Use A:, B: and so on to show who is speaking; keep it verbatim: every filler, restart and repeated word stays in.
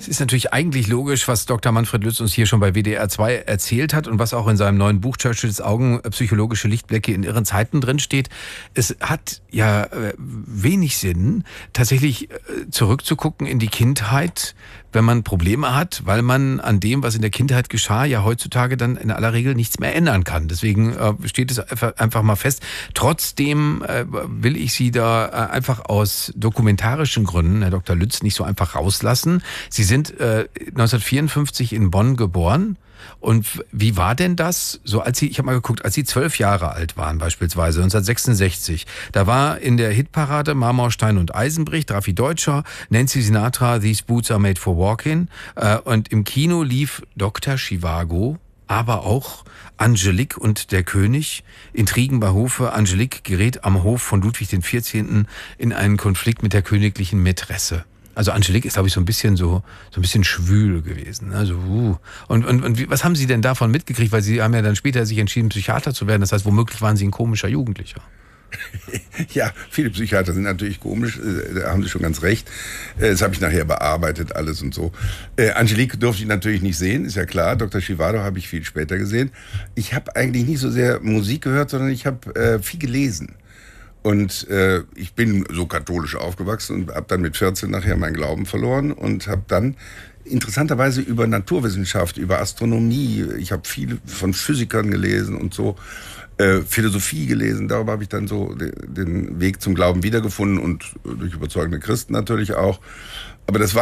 A: ist natürlich eigentlich logisch, was Doktor Manfred Lütz uns hier schon bei W D R zwei erzählt hat und was auch in seinem neuen Buch Churchills Augen, psychologische Lichtblicke in irren Zeiten drin steht. Es hat ja wenig Sinn, tatsächlich zurückzugucken in die Kindheit, wenn man Probleme hat, weil man an dem, was in der Kindheit geschah, ja heutzutage dann in aller Regel nichts mehr ändern kann. Deswegen äh, steht es einfach mal fest. Trotzdem äh, will ich Sie da äh, einfach aus dokumentarischen Gründen, Herr Doktor Lütz, nicht so einfach rauslassen. Sie sind äh, neunzehnhundertvierundfünfzig in Bonn geboren. Und wie war denn das, so als Sie, ich habe mal geguckt, als Sie zwölf Jahre alt waren beispielsweise, neunzehnhundertsechsundsechzig, da war in der Hitparade Marmor, Stein und Eisenbricht, Raffi Deutscher, Nancy Sinatra, These Boots Are Made for Walking, äh, und im Kino lief Doktor Zhivago, aber auch Angelique und der König, Intrigen bei Hofe. Angelique gerät am Hof von Ludwig der vierzehnte. in einen Konflikt mit der königlichen Mätresse. Also Angelique ist, glaube ich, so ein bisschen so so ein bisschen schwül gewesen. Also uh. und und und wie, was haben Sie denn davon mitgekriegt? Weil Sie haben ja dann später sich entschieden, Psychiater zu werden. Das heißt, womöglich waren Sie ein komischer Jugendlicher.
B: Ja, viele Psychiater sind natürlich komisch, da haben Sie schon ganz recht. Das habe ich nachher bearbeitet, alles und so. Äh, Angelique durfte ich natürlich nicht sehen, ist ja klar. Doktor Zhivago habe ich viel später gesehen. Ich habe eigentlich nicht so sehr Musik gehört, sondern ich habe äh, viel gelesen. Und äh, ich bin so katholisch aufgewachsen und habe dann mit vierzehn nachher meinen Glauben verloren und habe dann interessanterweise über Naturwissenschaft, über Astronomie, ich habe viel von Physikern gelesen und so, äh, Philosophie gelesen, darüber habe ich dann so de, den Weg zum Glauben wiedergefunden und durch überzeugende Christen natürlich auch. Aber das war